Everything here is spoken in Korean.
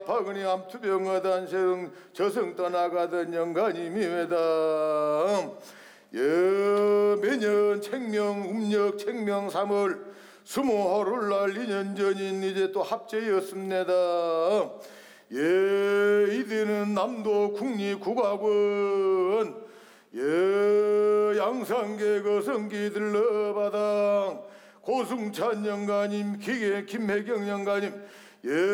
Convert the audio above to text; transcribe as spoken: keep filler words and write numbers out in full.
박은희 암투병하단 세응 저승 떠나가던 영가님이외다. 예 매년 책명 음력 책명 삼월 스무하루를 날 이 년 전인 이제 또 합제였습니다. 예 이들은 남도 국립국악원 예 양산계 거성기 들러바당 고승찬 영가님 기계 김혜경 영가님 예